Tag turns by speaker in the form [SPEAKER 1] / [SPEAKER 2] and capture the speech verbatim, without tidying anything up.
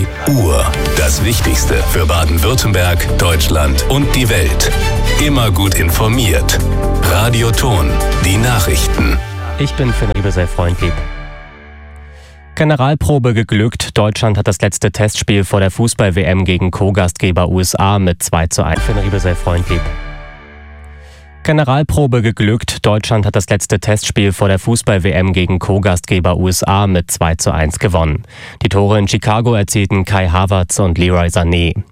[SPEAKER 1] drei Uhr. Das Wichtigste für Baden-Württemberg, Deutschland und die Welt. Immer gut informiert. Radio Thon, die Nachrichten.
[SPEAKER 2] Ich bin Finn Riebe, sei freundlich. Generalprobe geglückt. Deutschland hat das letzte Testspiel vor der Fußball-W M gegen Co-Gastgeber U S A mit zwei zu eins. Finn Riebe, sei freundlich. Generalprobe geglückt. Deutschland hat das letzte Testspiel vor der Fußball-W M gegen Co-Gastgeber U S A mit zwei zu eins gewonnen. Die Tore in Chicago erzielten Kai Havertz und Leroy Sané.